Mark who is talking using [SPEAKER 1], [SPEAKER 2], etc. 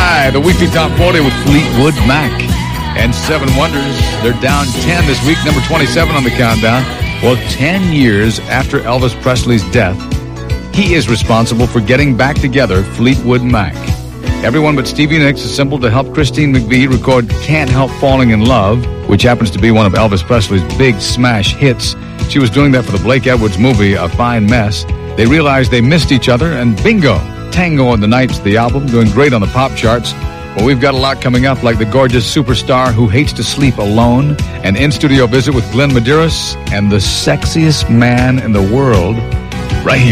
[SPEAKER 1] right, the weekly top 40 with Fleetwood Mac and Seven Wonders. They're down 10 this week, number 27 on the countdown. Well, 10 years after Elvis Presley's death, he is responsible for getting back together Fleetwood Mac. Everyone but Stevie Nicks assembled to help Christine McVie record Can't Help Falling in Love, which happens to be one of Elvis Presley's big smash hits. She was doing that for the Blake Edwards movie, A Fine Mess. They realized they missed each other, and bingo! Tango on the Night's the album, doing great on the pop charts. Well, we've got a lot coming up, like the gorgeous superstar who hates to sleep alone, an in-studio visit with Glenn Medeiros, and the sexiest man in the world, right here.